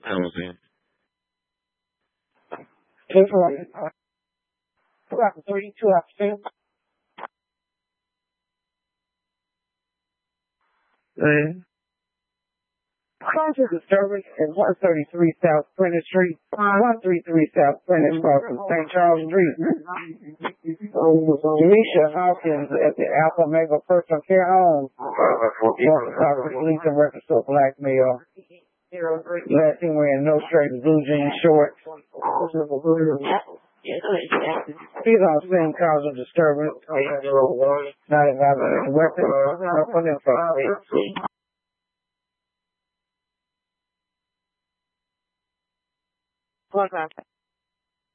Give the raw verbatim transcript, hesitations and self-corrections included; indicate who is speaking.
Speaker 1: I was in.
Speaker 2: Two after three, two after two. Uh, Conscious disturbance at one thirty-three South Prentice Street, one thirty-three South Prentice Street, Saint Charles Street. Denisha Hawkins at the Alpha Mega Personal Care Home. Released a record of black male. Last seen wearing no shirt and blue jean shorts. He's on scene cause of disturbance. Not having a weapon. Open info. One